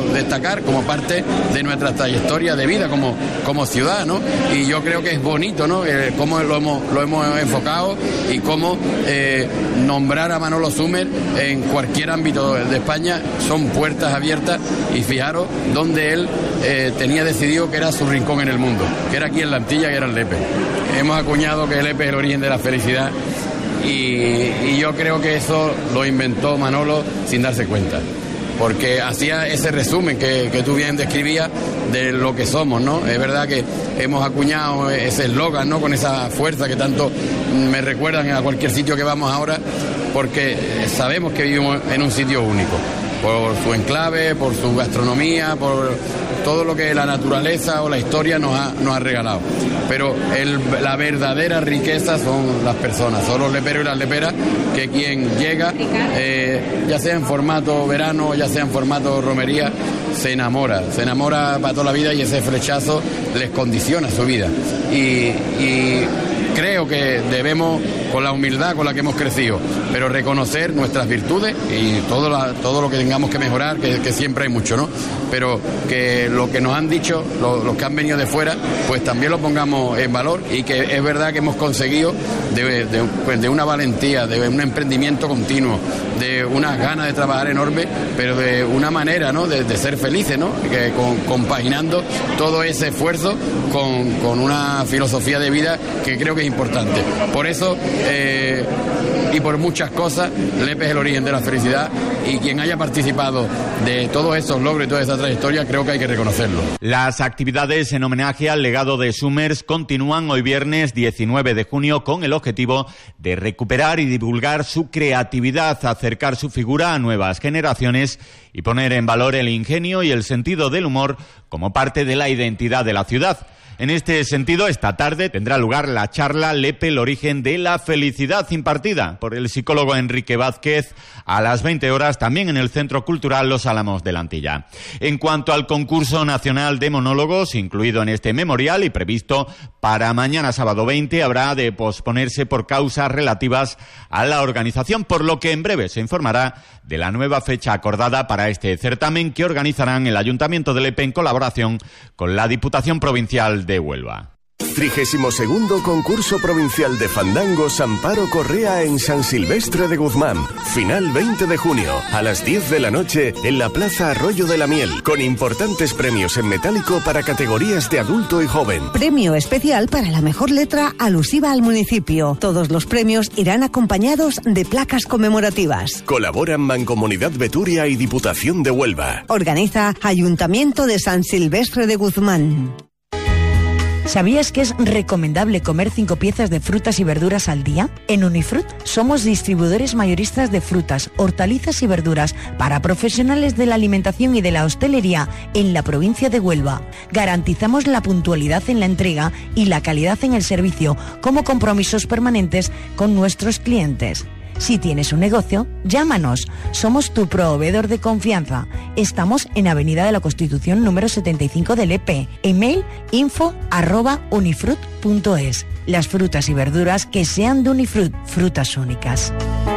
queremos destacar como parte de nuestra trayectoria de vida como ciudad, ¿no? Y yo creo que es bonito, ¿no? Cómo lo hemos enfocado y cómo nombrar a Manolo Zúmer en cualquier ámbito de España son puertas abiertas, y fijaros donde él tenía decidido que era su rincón en el mundo, que era aquí en la Antilla, que era el Lepe. Hemos acuñado que el Lepe es el origen de la felicidad, y yo creo que eso lo inventó Manolo sin darse cuenta, porque hacía ese resumen que tú bien describías de lo que somos, ¿no? Es verdad que hemos acuñado ese eslogan, ¿no? Con esa fuerza que tanto me recuerdan a cualquier sitio que vamos ahora, porque sabemos que vivimos en un sitio único, por su enclave, por su gastronomía, por todo lo que la naturaleza o la historia nos ha regalado. Pero la verdadera riqueza son las personas, son los leperos y las leperas, que quien llega, ya sea en formato verano, ya sea en formato romería, se enamora para toda la vida, y ese flechazo les condiciona su vida. Y creo que debemos, con la humildad con la que hemos crecido, pero reconocer nuestras virtudes y todo lo que tengamos que mejorar, que siempre hay mucho, ¿no? Pero que lo que nos han dicho los que han venido de fuera, pues también lo pongamos en valor, y que es verdad que hemos conseguido de una valentía, de un emprendimiento continuo, de unas ganas de trabajar enormes, pero de una manera, ¿no? De ser felices, ¿no? Que compaginando todo ese esfuerzo con una filosofía de vida que creo que es importante. Por eso, y por muchas cosas, Lepe es el origen de la felicidad, y quien haya participado de todos esos logros y toda esa trayectoria, creo que hay que reconocerlo. Las actividades en homenaje al legado de Zúmers continúan hoy viernes 19 de junio con el objetivo de recuperar y divulgar su creatividad, acercar su figura a nuevas generaciones y poner en valor el ingenio y el sentido del humor como parte de la identidad de la ciudad. En este sentido, esta tarde tendrá lugar la charla Lepe, el origen de la felicidad, impartida por el psicólogo Enrique Vázquez a las 20 horas, también en el Centro Cultural Los Álamos de la Antilla. En cuanto al concurso nacional de monólogos, incluido en este memorial y previsto para mañana sábado 20, habrá de posponerse por causas relativas a la organización, por lo que en breve se informará de la nueva fecha acordada para este certamen, que organizarán el Ayuntamiento de Lepe en colaboración con la Diputación Provincial de Huelva. 32º Concurso Provincial de Fandangos Amparo Correa en San Silvestre de Guzmán. Final 20 de junio, a las 10 de la noche, en la Plaza Arroyo de la Miel, con importantes premios en metálico para categorías de adulto y joven. Premio especial para la mejor letra alusiva al municipio. Todos los premios irán acompañados de placas conmemorativas. Colaboran Mancomunidad Beturia y Diputación de Huelva. Organiza Ayuntamiento de San Silvestre de Guzmán. ¿Sabías que es recomendable comer 5 piezas de frutas y verduras al día? En Unifrut somos distribuidores mayoristas de frutas, hortalizas y verduras para profesionales de la alimentación y de la hostelería en la provincia de Huelva. Garantizamos la puntualidad en la entrega y la calidad en el servicio como compromisos permanentes con nuestros clientes. Si tienes un negocio, llámanos. Somos tu proveedor de confianza. Estamos en Avenida de la Constitución número 75 de Lepe. Email info@unifrut.es. Las frutas y verduras que sean de Unifrut, frutas únicas.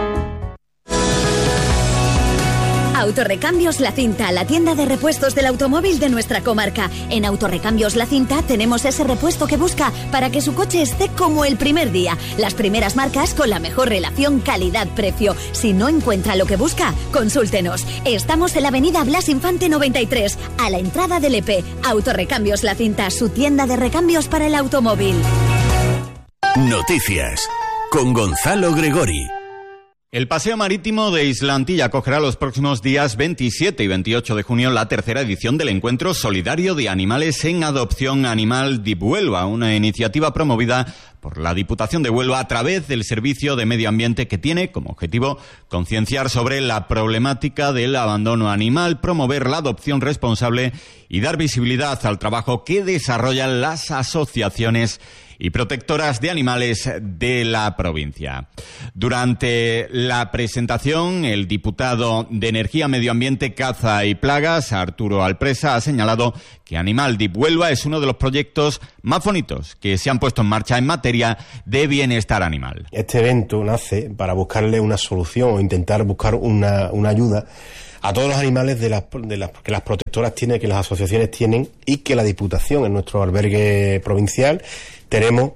Autorrecambios La Cinta, la tienda de repuestos del automóvil de nuestra comarca. En Autorrecambios La Cinta tenemos ese repuesto que busca para que su coche esté como el primer día. Las primeras marcas con la mejor relación calidad-precio. Si no encuentra lo que busca, consúltenos. Estamos en la avenida Blas Infante 93, a la entrada del EP. Autorrecambios La Cinta, su tienda de recambios para el automóvil. Noticias con Gonzalo Gregori. El Paseo Marítimo de Isla Antilla acogerá los próximos días 27 y 28 de junio la tercera edición del Encuentro Solidario de Animales en Adopción Animal de Huelva, una iniciativa promovida por la Diputación de Huelva a través del Servicio de Medio Ambiente, que tiene como objetivo concienciar sobre la problemática del abandono animal, promover la adopción responsable y dar visibilidad al trabajo que desarrollan las asociaciones y protectoras de animales de la provincia. Durante la presentación, el diputado de Energía, Medio Ambiente, Caza y Plagas, Arturo Alpresa, ha señalado que Animal de Huelva es uno de los proyectos más bonitos que se han puesto en marcha en materia de bienestar animal. Este evento nace para buscarle una solución o intentar buscar una ayuda a todos los animales que las protectoras tienen, que las asociaciones tienen y que la Diputación en nuestro albergue provincial tenemos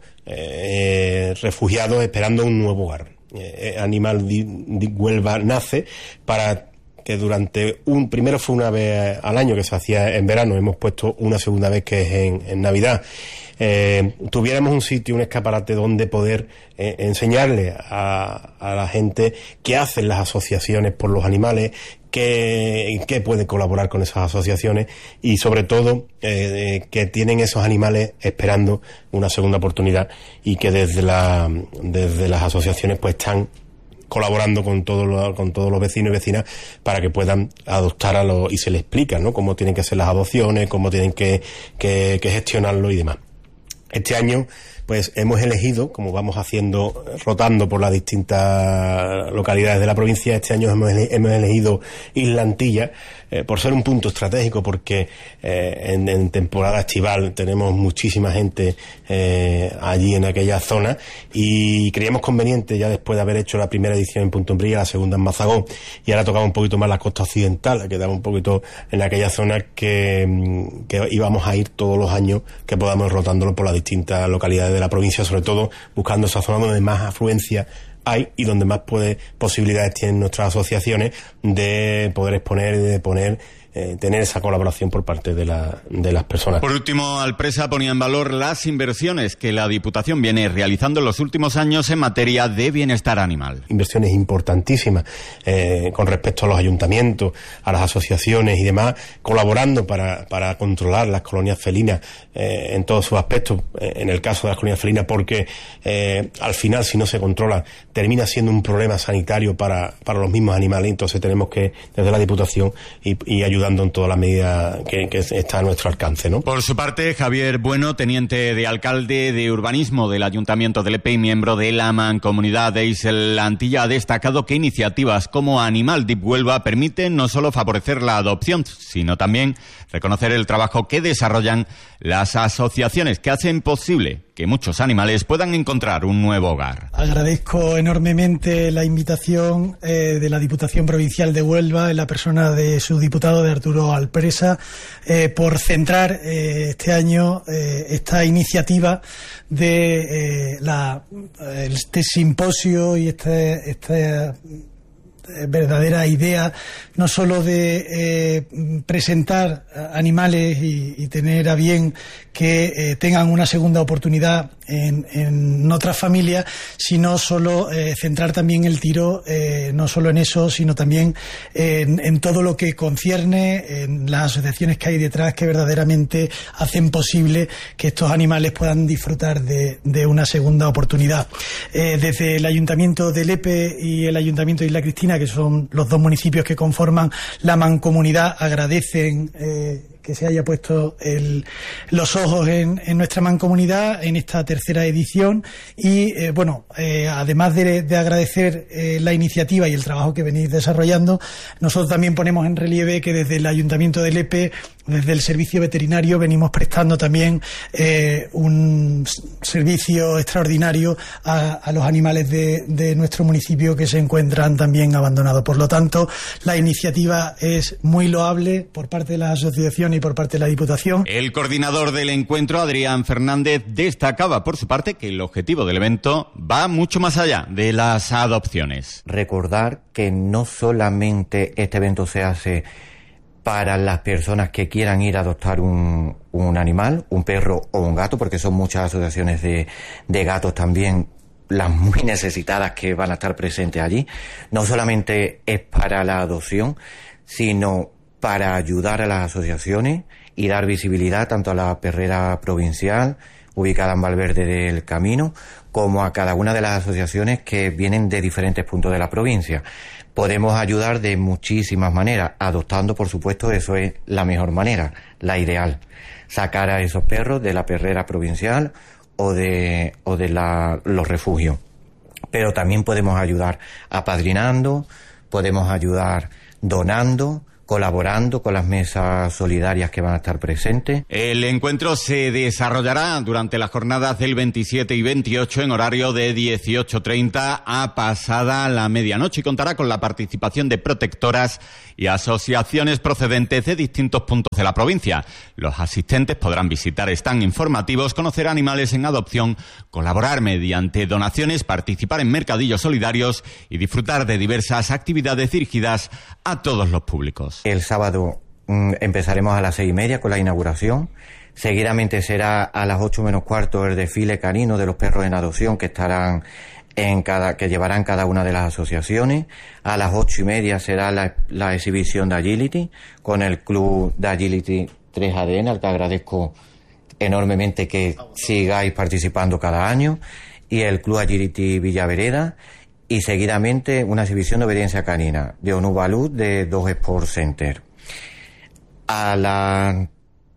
refugiados esperando un nuevo hogar. Animal Huelva nace para que primero fue una vez al año que se hacía en verano, hemos puesto una segunda vez que es en Navidad, tuviéramos un sitio, un escaparate donde poder enseñarle a la gente qué hacen las asociaciones por los animales, qué puede colaborar con esas asociaciones y sobre todo que tienen esos animales esperando una segunda oportunidad y que desde las asociaciones pues están colaborando con todos los vecinos y vecinas para que puedan adoptar y se les explica, ¿no?, cómo tienen que ser las adopciones, cómo tienen que gestionarlo y demás. Este año pues hemos elegido, como vamos haciendo, rotando por las distintas localidades de la provincia, este año hemos elegido Isla Antilla, por ser un punto estratégico, porque en temporada estival tenemos muchísima gente allí en aquella zona, y creíamos conveniente, ya después de haber hecho la primera edición en Punto Umbría, la segunda en Mazagón, y ahora tocaba un poquito más la costa occidental, quedaba un poquito en aquella zona que íbamos a ir todos los años que podamos, rotándolo por las distintas localidades de la provincia, sobre todo buscando esa zona donde más afluencia hay y donde más posibilidades tienen nuestras asociaciones de poder exponer y de tener esa colaboración por parte de las personas. Por último, Alpresa ponía en valor las inversiones que la Diputación viene realizando en los últimos años en materia de bienestar animal. Inversiones importantísimas con respecto a los ayuntamientos, a las asociaciones y demás, colaborando para controlar las colonias felinas en todos sus aspectos. En el caso de las colonias felinas, porque al final, si no se controla, termina siendo un problema sanitario para los mismos animales. Entonces tenemos que, desde la Diputación, y ayudando en toda la medida que está a nuestro alcance, ¿no? Por su parte, Javier Bueno, teniente de alcalde de urbanismo del Ayuntamiento de Lepe y miembro de la Mancomunidad de Isla Antilla, ha destacado que iniciativas como Animal Deep Huelva permiten no solo favorecer la adopción, sino también reconocer el trabajo que desarrollan las asociaciones que hacen posible que muchos animales puedan encontrar un nuevo hogar. Agradezco enormemente la invitación de la Diputación Provincial de Huelva, en la persona de su diputado, de Arturo Alpresa, por centrar este año esta iniciativa de este simposio y esta verdadera idea, no solo de presentar animales y tener a bien que tengan una segunda oportunidad en otras familias, sino solo centrar también el tiro no solo en eso, sino también en todo lo que concierne en las asociaciones que hay detrás, que verdaderamente hacen posible que estos animales puedan disfrutar de una segunda oportunidad. Desde el Ayuntamiento de Lepe y el Ayuntamiento de Isla Cristina, que son los dos municipios que conforman la mancomunidad, agradecen que se haya puesto los ojos en nuestra mancomunidad en esta tercera edición y además de agradecer la iniciativa y el trabajo que venís desarrollando, nosotros también ponemos en relieve que desde el Ayuntamiento de Lepe, desde el servicio veterinario, venimos prestando también un servicio extraordinario a los animales de nuestro municipio que se encuentran también abandonados. Por lo tanto, la iniciativa es muy loable por parte de las asociaciones y por parte de la Diputación. El coordinador del encuentro, Adrián Fernández, destacaba por su parte que el objetivo del evento va mucho más allá de las adopciones. Recordar que no solamente este evento se hace para las personas que quieran ir a adoptar un animal, un perro o un gato, porque son muchas asociaciones de gatos también, las muy necesitadas, que van a estar presentes allí. No solamente es para la adopción, sino para ayudar a las asociaciones y dar visibilidad tanto a la perrera provincial, ubicada en Valverde del Camino, como a cada una de las asociaciones que vienen de diferentes puntos de la provincia. Podemos ayudar de muchísimas maneras, adoptando, por supuesto, eso es la mejor manera, la ideal. Sacar a esos perros de la perrera provincial o de los refugios. Pero también podemos ayudar apadrinando, podemos ayudar donando, colaborando con las mesas solidarias que van a estar presentes. El encuentro se desarrollará durante las jornadas del 27 y 28 en horario de 18:30 a pasada la medianoche y contará con la participación de protectoras y asociaciones procedentes de distintos puntos de la provincia. Los asistentes podrán visitar stands informativos, conocer animales en adopción, colaborar mediante donaciones, participar en mercadillos solidarios y disfrutar de diversas actividades dirigidas a todos los públicos. El sábado empezaremos a las 6:30 con la inauguración. Seguidamente será a las 8 menos cuarto el desfile canino de los perros en adopción que estarán que llevarán cada una de las asociaciones. A las 8:30 será la exhibición de Agility con el Club de Agility 3ADN, al que agradezco enormemente que sigáis participando cada año, y el Club Agility Villavereda. Y seguidamente una exhibición de obediencia canina de Onubalud de 2 Sport Center. A las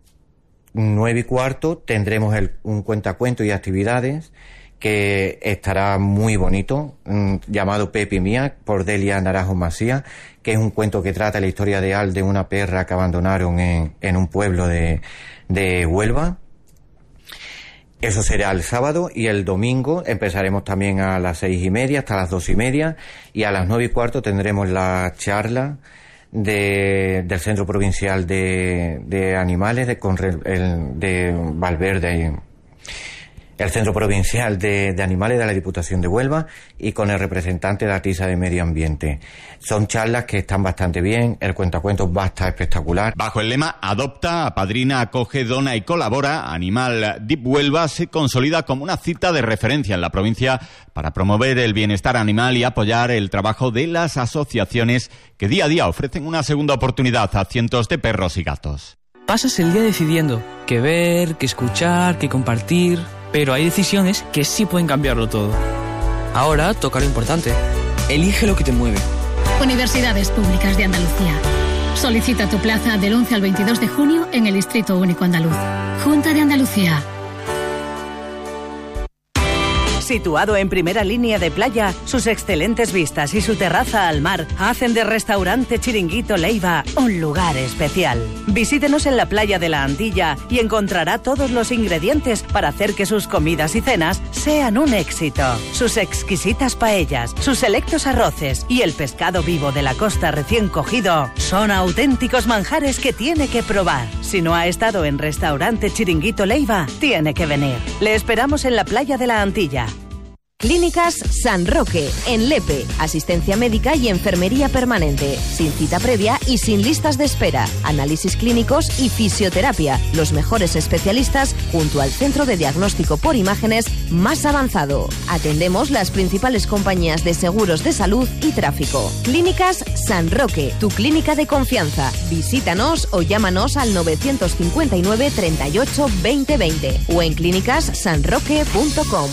9:15 tendremos un cuentacuentos y actividades que estará muy bonito, llamado Pepi Mía, por Delia Naranjo Macías, que es un cuento que trata la historia real de una perra que abandonaron en un pueblo de Huelva. Eso será el sábado, y el domingo empezaremos también a las 6:30 hasta las 2:30, y a las 9:15 tendremos la charla del Centro Provincial de Animales de Valverde, el Centro Provincial de Animales de la Diputación de Huelva, y con el representante de la TISA de Medio Ambiente. Son charlas que están bastante bien, el cuentacuentos va a estar espectacular. Bajo el lema Adopta, apadrina, acoge, dona y colabora, Animal Deep Huelva se consolida como una cita de referencia en la provincia para promover el bienestar animal y apoyar el trabajo de las asociaciones que día a día ofrecen una segunda oportunidad a cientos de perros y gatos. Pasas el día decidiendo qué ver, qué escuchar, qué compartir, pero hay decisiones que sí pueden cambiarlo todo. Ahora toca lo importante. Elige lo que te mueve. Universidades Públicas de Andalucía. Solicita tu plaza del 11 al 22 de junio en el Distrito Único Andaluz. Junta de Andalucía. Situado en primera línea de playa, sus excelentes vistas y su terraza al mar hacen de Restaurante Chiringuito Leiva un lugar especial. Visítenos en la playa de la Antilla y encontrará todos los ingredientes para hacer que sus comidas y cenas sean un éxito. Sus exquisitas paellas, sus selectos arroces y el pescado vivo de la costa recién cogido son auténticos manjares que tiene que probar. Si no ha estado en Restaurante Chiringuito Leiva, tiene que venir. Le esperamos en la playa de la Antilla. Clínicas San Roque, en Lepe. Asistencia médica y enfermería permanente, sin cita previa y sin listas de espera. Análisis clínicos y fisioterapia. Los mejores especialistas junto al centro de diagnóstico por imágenes más avanzado. Atendemos las principales compañías de seguros de salud y tráfico. Clínicas San Roque, tu clínica de confianza. Visítanos o llámanos al 959 38 20 20 o en clínicassanroque.com.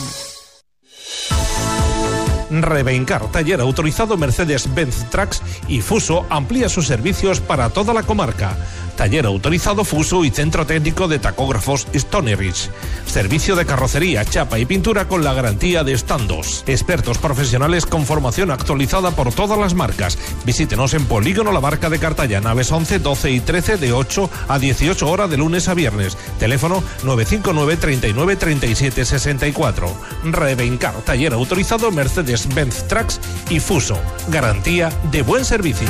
Rebencar, taller autorizado Mercedes-Benz Trucks y Fuso, amplía sus servicios para toda la comarca. Taller autorizado Fuso y centro técnico de tacógrafos Stony Ridge. Servicio de carrocería, chapa y pintura con la garantía de Standos. Expertos profesionales con formación actualizada por todas las marcas. Visítenos en Polígono La Barca de Cartaya, naves 11, 12 y 13 de 8 a 18 horas de lunes a viernes. Teléfono 959 39 37 64. Rebencar, taller autorizado Mercedes-Benz Trucks y Fuso. Garantía de buen servicio.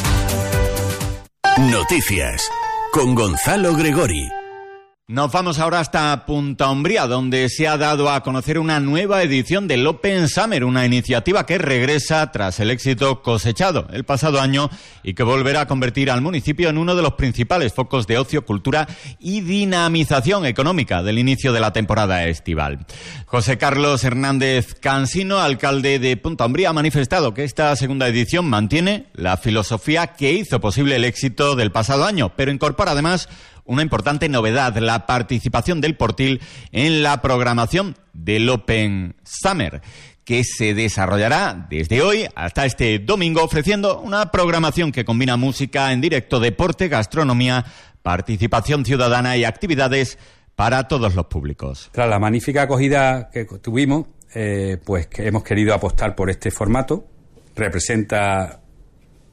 Noticias con Gonzalo Gregori. Nos vamos ahora hasta Punta Umbría, donde se ha dado a conocer una nueva edición del Open Summer, una iniciativa que regresa tras el éxito cosechado el pasado año y que volverá a convertir al municipio en uno de los principales focos de ocio, cultura y dinamización económica del inicio de la temporada estival. José Carlos Hernández Cansino, alcalde de Punta Umbría, ha manifestado que esta segunda edición mantiene la filosofía que hizo posible el éxito del pasado año, pero incorpora además una importante novedad, la participación del Portil en la programación del Open Summer, que se desarrollará desde hoy hasta este domingo, ofreciendo una programación que combina música en directo, deporte, gastronomía, participación ciudadana y actividades para todos los públicos. Tras la magnífica acogida que tuvimos, pues que hemos querido apostar por este formato. Representa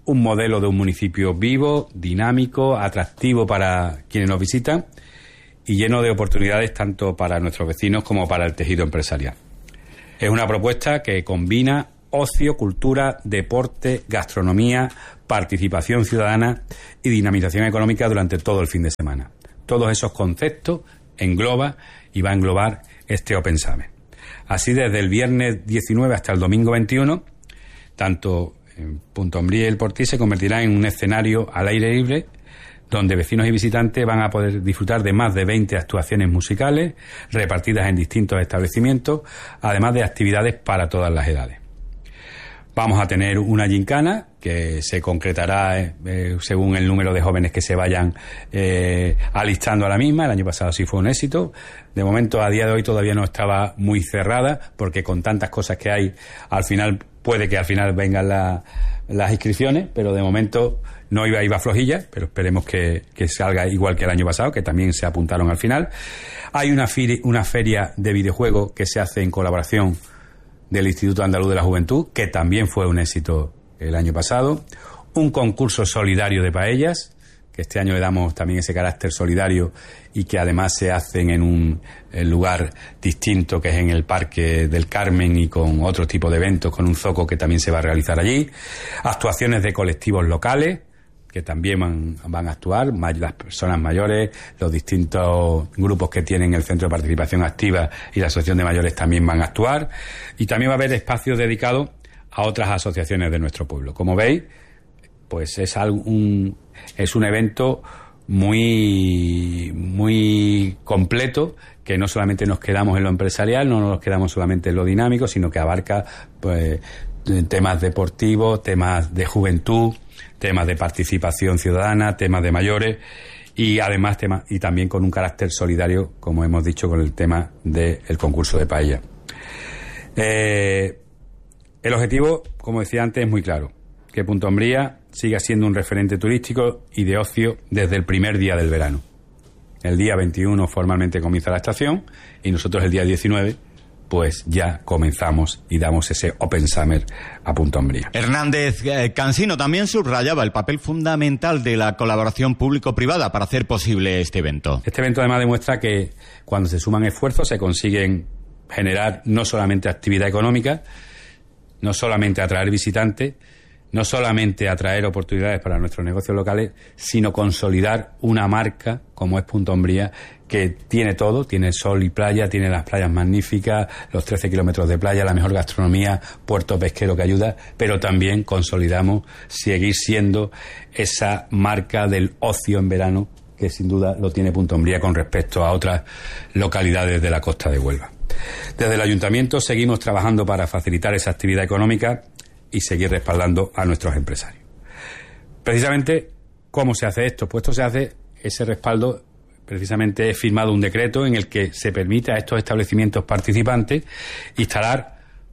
un modelo de un municipio vivo, dinámico, atractivo para quienes nos visitan y lleno de oportunidades tanto para nuestros vecinos como para el tejido empresarial. Es una propuesta que combina ocio, cultura, deporte, gastronomía, participación ciudadana y dinamización económica durante todo el fin de semana. Todos esos conceptos engloba y va a englobar este Open Summer. Así, desde el viernes 19 hasta el domingo 21, tanto en Punta Umbría y el Portí se convertirán en un escenario al aire libre donde vecinos y visitantes van a poder disfrutar de más de 20 actuaciones musicales repartidas en distintos establecimientos, además de actividades para todas las edades. Vamos a tener una gincana que se concretará según el número de jóvenes que se vayan alistando a la misma. El año pasado sí fue un éxito. De momento, a día de hoy, todavía no estaba muy cerrada, porque con tantas cosas que hay, al final puede que al final vengan las inscripciones, pero de momento no iba flojilla, pero esperemos que salga igual que el año pasado, que también se apuntaron al final. Hay una feria de videojuegos que se hace en colaboración del Instituto Andaluz de la Juventud, que también fue un éxito el año pasado. Un concurso solidario de paellas, que este año le damos también ese carácter solidario y que además se hacen en un lugar distinto, que es en el Parque del Carmen, y con otro tipo de eventos, con un zoco que también se va a realizar allí. Actuaciones de colectivos locales, que también van a actuar, las personas mayores, los distintos grupos que tienen el Centro de Participación Activa y la Asociación de Mayores también van a actuar, y también va a haber espacios dedicados a otras asociaciones de nuestro pueblo. Como veis, pues es un evento muy completo, que no solamente nos quedamos en lo empresarial, no nos quedamos solamente en lo dinámico, sino que abarca pues temas deportivos, temas de juventud, temas de participación ciudadana, temas de mayores y además y también con un carácter solidario, como hemos dicho, con el tema del concurso de paella. El objetivo, como decía antes, es muy claro: que Punta Umbría siga siendo un referente turístico y de ocio desde el primer día del verano. El día 21 formalmente comienza la estación y nosotros el día 19 pues ya comenzamos y damos ese Open Summer a Punta Umbría. Hernández Cansino también subrayaba el papel fundamental de la colaboración público-privada para hacer posible este evento. Este evento además demuestra que cuando se suman esfuerzos se consiguen generar no solamente actividad económica, no solamente atraer visitantes, no solamente atraer oportunidades para nuestros negocios locales, sino consolidar una marca como es Punta Umbría, que tiene todo: tiene sol y playa, tiene las playas magníficas, los 13 kilómetros de playa, la mejor gastronomía, puerto pesquero que ayuda, pero también consolidamos seguir siendo esa marca del ocio en verano, que sin duda lo tiene Punta Umbría con respecto a otras localidades de la costa de Huelva. Desde el Ayuntamiento seguimos trabajando para facilitar esa actividad económica y seguir respaldando a nuestros empresarios. Precisamente, ¿cómo se hace esto? Pues esto se hace, ese respaldo, precisamente es firmado un decreto en el que se permite a estos establecimientos participantes instalar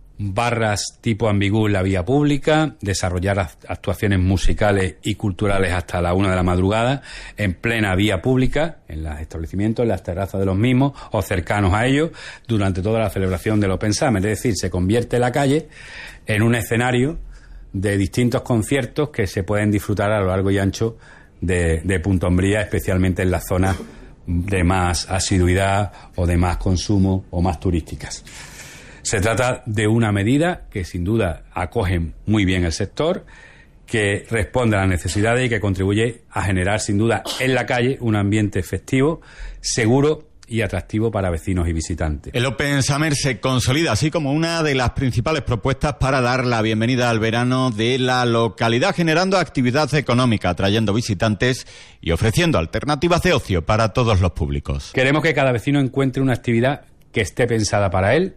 barras tipo ambigú en la vía pública, desarrollar actuaciones musicales y culturales hasta la 1 de la madrugada en plena vía pública, en los establecimientos, en las terrazas de los mismos o cercanos a ellos, durante toda la celebración del Open Summer. Es decir, se convierte la calle en un escenario de distintos conciertos que se pueden disfrutar a lo largo y ancho de Punta Umbría, especialmente en las zonas de más asiduidad o de más consumo o más turísticas. Se trata de una medida que sin duda acoge muy bien el sector, que responde a las necesidades y que contribuye a generar sin duda en la calle un ambiente festivo, seguro y atractivo para vecinos y visitantes. El Open Summer se consolida así como una de las principales propuestas para dar la bienvenida al verano de la localidad, generando actividad económica, atrayendo visitantes y ofreciendo alternativas de ocio para todos los públicos. Queremos que cada vecino encuentre una actividad que esté pensada para él,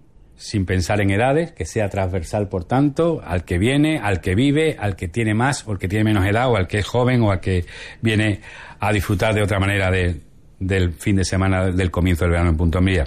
sin pensar en edades, que sea transversal, por tanto, al que viene, al que vive, al que tiene más o al que tiene menos edad, o al que es joven o al que viene a disfrutar de otra manera del fin de semana del comienzo del verano en Punta Umbría.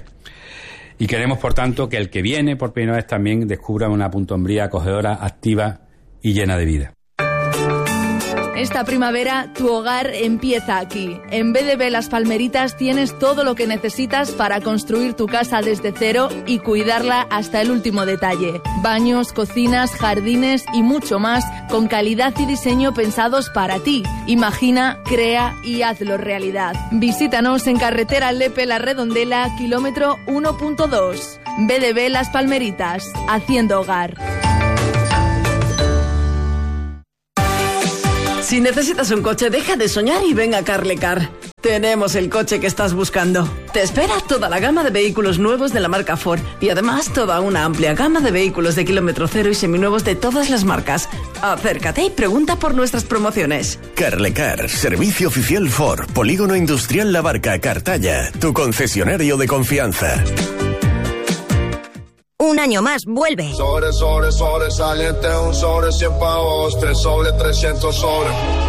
Y queremos, por tanto, que el que viene por primera vez también descubra una Punta Umbría acogedora, activa y llena de vida. Esta primavera, tu hogar empieza aquí. En BDB Las Palmeritas tienes todo lo que necesitas para construir tu casa desde cero y cuidarla hasta el último detalle. Baños, cocinas, jardines y mucho más, con calidad y diseño pensados para ti. Imagina, crea y hazlo realidad. Visítanos en carretera Lepe La Redondela, kilómetro 1.2. BDB Las Palmeritas, haciendo hogar. Si necesitas un coche, deja de soñar y ven a Carlecar. Tenemos el coche que estás buscando. Te espera toda la gama de vehículos nuevos de la marca Ford y además toda una amplia gama de vehículos de kilómetro cero y seminuevos de todas las marcas. Acércate y pregunta por nuestras promociones. Carlecar, servicio oficial Ford, Polígono Industrial La Barca, Cartaya, tu concesionario de confianza. Un año más, vuelve. Sobresaliente, un sobre 100 pavos, 3 sobre 300 sobre.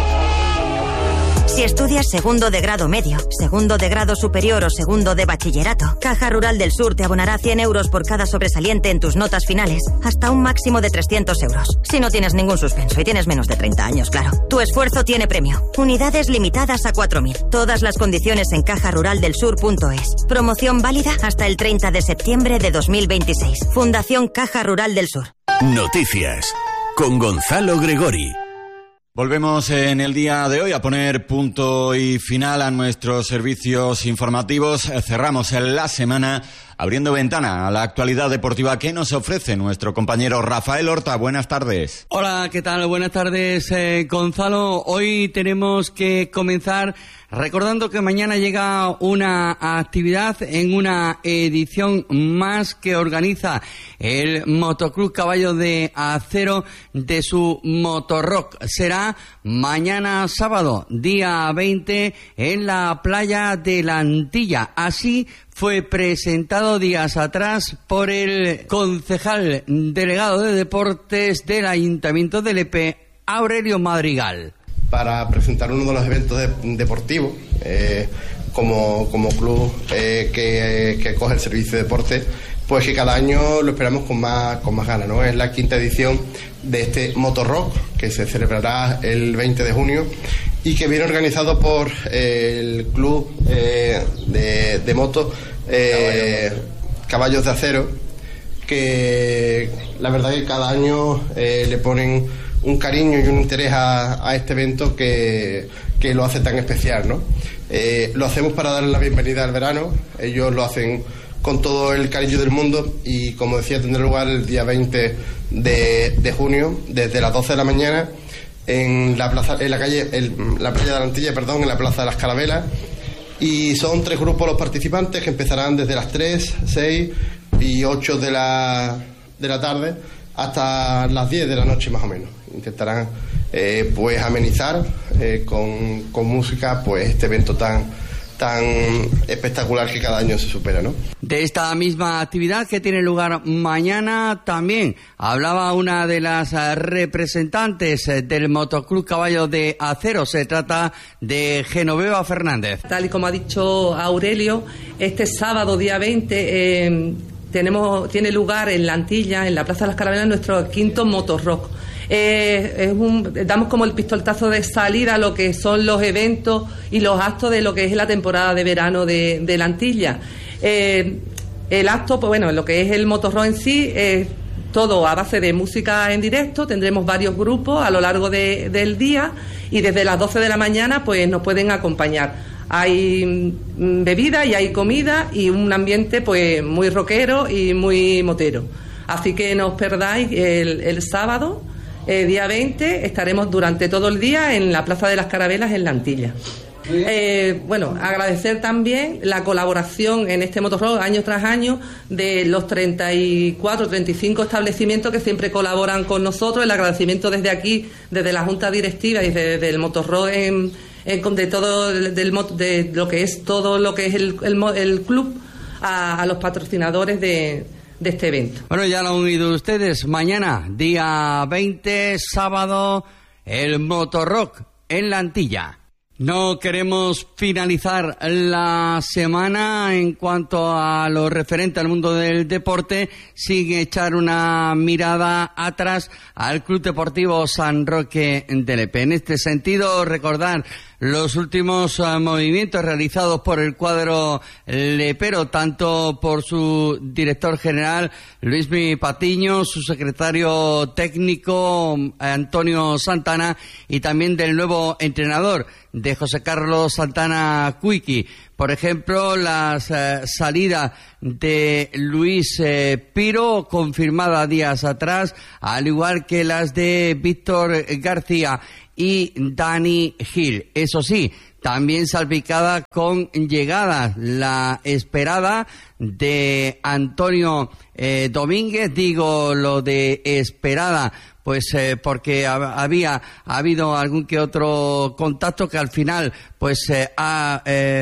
Si estudias segundo de grado medio, segundo de grado superior o segundo de bachillerato, Caja Rural del Sur te abonará 100 euros por cada sobresaliente en tus notas finales, hasta un máximo de 300 euros. Si no tienes ningún suspenso y tienes menos de 30 años, claro. Tu esfuerzo tiene premio. Unidades limitadas a 4.000. Todas las condiciones en cajaruraldelsur.es. Promoción válida hasta el 30 de septiembre de 2026. Fundación Caja Rural del Sur. Noticias con Gonzalo Gregori. Volvemos en el día de hoy a poner punto y final a nuestros servicios informativos. Cerramos la semana abriendo ventana a la actualidad deportiva que nos ofrece nuestro compañero Rafael Horta. Buenas tardes. Hola, ¿qué tal? Buenas tardes, Gonzalo. Hoy tenemos que comenzar recordando que mañana llega una actividad en una edición más que organiza el Motoclub Caballo de Acero de su Motorrock. Será mañana sábado, día 20, en la playa de la Antilla. Así fue presentado días atrás por el concejal delegado de Deportes del Ayuntamiento de Lepe, Aurelio Madrigal. Para presentar uno de los eventos deportivos como club que coge el servicio de deporte, pues que cada año lo esperamos con más ganas, ¿no? Es la 5ª edición de este Motorrock que se celebrará el 20 de junio y que viene organizado por el club de moto Caballos de Acero, que la verdad que cada año le ponen un cariño y un interés a este evento que lo hace tan especial, ¿no? Lo hacemos para darle la bienvenida al verano. Ellos lo hacen con todo el cariño del mundo y, como decía, tendrá lugar el día 20 de junio desde las 12 de la mañana en la playa de la Antilla, en la Plaza de las Carabelas. Y son 3 grupos los participantes que empezarán desde las 3, 6 y 8 de la tarde hasta las 10 de la noche más o menos. Intentarán pues amenizar con música pues este evento tan espectacular que cada año se supera, ¿no? De esta misma actividad que tiene lugar mañana también hablaba una de las representantes del Motoclub Caballo de Acero. Se trata de Genoveva Fernández. Tal y como ha dicho Aurelio, este sábado día 20 tiene lugar en la Antilla, en la Plaza de las Carabelas, nuestro 5º Motorrock. Damos como el pistoletazo de salida a lo que son los eventos y los actos de lo que es la temporada de verano de la Antilla. El acto, pues bueno, lo que es el Motorrock en sí, todo a base de música en directo. Tendremos varios grupos a lo largo del día y desde las 12 de la mañana pues nos pueden acompañar. Hay bebida y hay comida y un ambiente pues muy rockero y muy motero. Así que no os perdáis el sábado, día 20, estaremos durante todo el día en la Plaza de las Carabelas en la Antilla. Agradecer también la colaboración en este Motorrock año tras año de los 34, 35 establecimientos que siempre colaboran con nosotros. El agradecimiento desde aquí, desde la Junta Directiva y desde el Motorrock de todo de lo que es todo lo que es el club a los patrocinadores de este evento. Bueno, ya lo han oído ustedes. Mañana, día 20, sábado, el Motorrock en la Antilla. No queremos finalizar la semana en cuanto a lo referente al mundo del deporte sin echar una mirada atrás al Club Deportivo San Roque de Lepe. En este sentido, recordar los últimos movimientos realizados por el cuadro lepero, tanto por su director general Luismi Patiño, su secretario técnico Antonio Santana y también del nuevo entrenador de José Carlos Santana Cuiqui. Por ejemplo, la salida de Luis Piro, confirmada días atrás, al igual que las de Víctor García y Dani Gil. Eso sí, también salpicada con llegadas, la esperada de Antonio Domínguez, digo lo de esperada, pues porque había habido algún que otro contacto que al final pues ha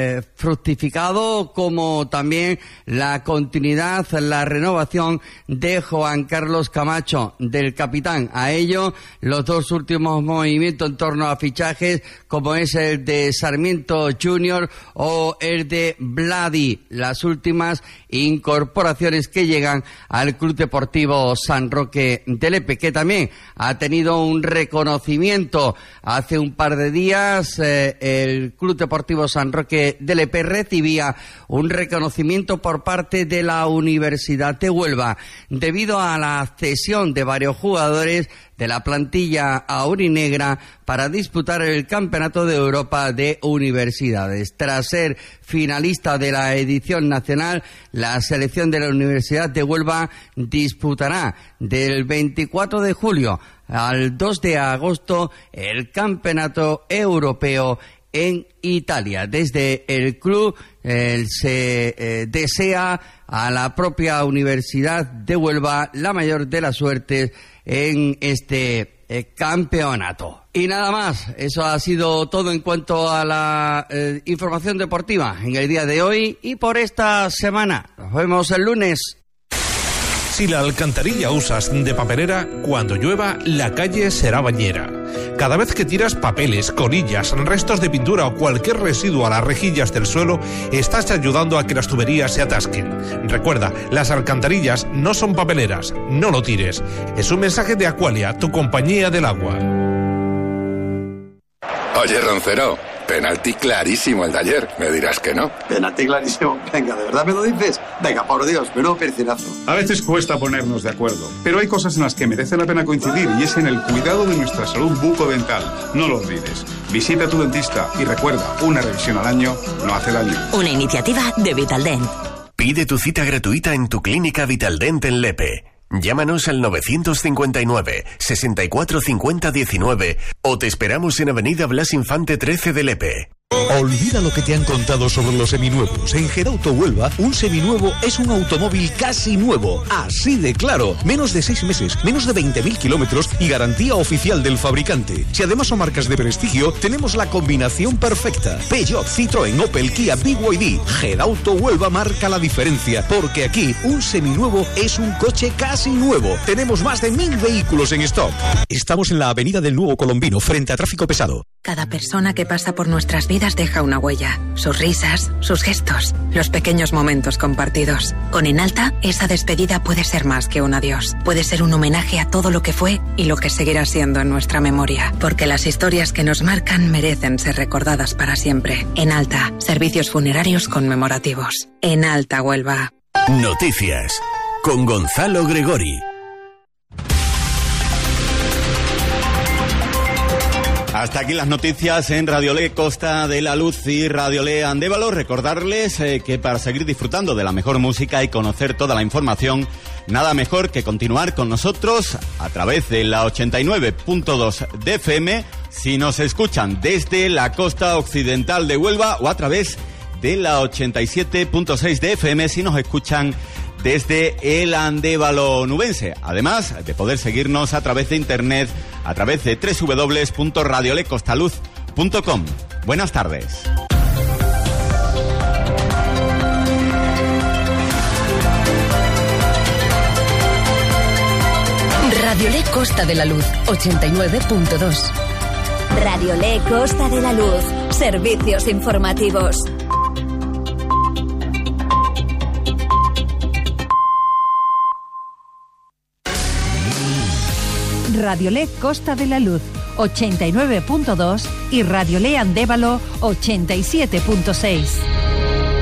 fructificado, como también la continuidad, la renovación de Juan Carlos Camacho, del capitán. A ello, los dos últimos movimientos en torno a fichajes, como es el de Sarmiento Junior o el de Vladi, las últimas incorporaciones que llegan al Club Deportivo San Roque de Lepe, que también ha tenido un reconocimiento. Hace un par de días el Club Deportivo San Roque de Lepe recibía un reconocimiento por parte de la Universidad de Huelva debido a la cesión de varios jugadores de la plantilla aurinegra para disputar el Campeonato de Europa de Universidades. Tras ser finalista de la edición nacional, la selección de la Universidad de Huelva disputará del 24 de julio al 2 de agosto el Campeonato Europeo en Italia. Desde el club se desea a la propia Universidad de Huelva la mayor de las suertes en este campeonato. Y nada más, eso ha sido todo en cuanto a la información deportiva en el día de hoy y por esta semana. Nos vemos el lunes. Si la alcantarilla usas de papelera, cuando llueva, la calle será bañera. Cada vez que tiras papeles, colillas, restos de pintura o cualquier residuo a las rejillas del suelo, estás ayudando a que las tuberías se atasquen. Recuerda, las alcantarillas no son papeleras, no lo tires. Es un mensaje de Aqualia, tu compañía del agua. Oye, Roncero, penalti clarísimo el de ayer. Me dirás que no. Penalti clarísimo. Venga, ¿de verdad me lo dices? Venga, por Dios, menudo percinazo. A veces cuesta ponernos de acuerdo, pero hay cosas en las que merece la pena coincidir y es en el cuidado de nuestra salud bucodental. No lo olvides. Visita a tu dentista y recuerda, una revisión al año no hace daño. Una iniciativa de Vitaldent. Pide tu cita gratuita en tu clínica Vitaldent en Lepe. Llámanos al 959 64 50 19 o te esperamos en Avenida Blas Infante 13 de Lepe. Olvida lo que te han contado sobre los seminuevos. En Gerauto Huelva, un seminuevo es un automóvil casi nuevo. Así de claro. Menos de 6 meses, menos de 20.000 kilómetros y garantía oficial del fabricante. Si además son marcas de prestigio, tenemos la combinación perfecta. Peugeot, Citroën, Opel, Kia, BYD. Gerauto Huelva marca la diferencia, porque aquí un seminuevo es un coche casi nuevo. Tenemos más de 1.000 vehículos en stock. Estamos en la Avenida del Nuevo Colombino, frente a tráfico pesado. Cada persona que pasa por nuestras vidas deja una huella. Sus risas, sus gestos, los pequeños momentos compartidos. Con Enalta, esa despedida puede ser más que un adiós. Puede ser un homenaje a todo lo que fue y lo que seguirá siendo en nuestra memoria. Porque las historias que nos marcan merecen ser recordadas para siempre. Enalta, servicios funerarios conmemorativos. Enalta Huelva. Noticias con Gonzalo Gregori. Hasta aquí las noticias en Radiolé Costa de la Luz y Radiolé Andévalo. Recordarles que para seguir disfrutando de la mejor música y conocer toda la información, nada mejor que continuar con nosotros a través de la 89.2 de FM, si nos escuchan desde la costa occidental de Huelva, o a través de la 87.6 de FM, si nos escuchan desde el Andévalo nubense, además de poder seguirnos a través de internet, a través de www.radiolecostaluz.com. Buenas tardes. Radiolé Costa de la Luz, 89.2. Radiolé Costa de la Luz. Servicios informativos. Radiolé Costa de la Luz 89.2 y Radiolé Andévalo 87.6.